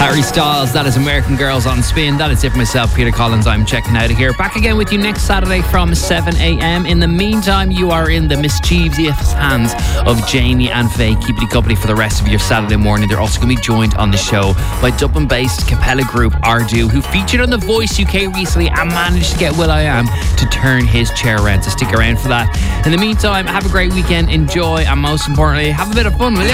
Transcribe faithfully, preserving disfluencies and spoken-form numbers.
Harry Styles, that is American Girls on Spin. That is it for myself, Peter Collins. I'm checking out of here. Back again with you next Saturday from seven a.m. In the meantime, you are in the mischievous hands of Jamie and Faye. Keep it company for the rest of your Saturday morning. They're also going to be joined on the show by Dublin-based Capella group Ardu, who featured on The Voice U K recently and managed to get will.i.am to turn his chair around. So stick around for that. In the meantime, have a great weekend, enjoy, and most importantly, have a bit of fun, will you?